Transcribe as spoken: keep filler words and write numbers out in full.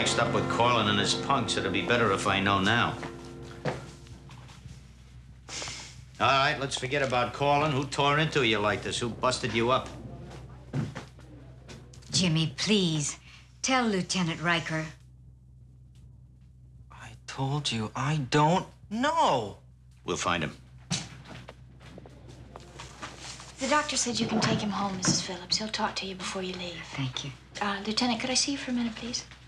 mixed up with Corlin and his punks. It'd be better if I know now. All right, let's forget about Corlin. Who tore into you like this? Who busted you up? Jimmy, please. Tell Lieutenant Riker. I told you, I don't know. We'll find him. The doctor said you can take him home, Missus Phillips. He'll talk to you before you leave. Thank you. Uh, Lieutenant, could I see you for a minute, please?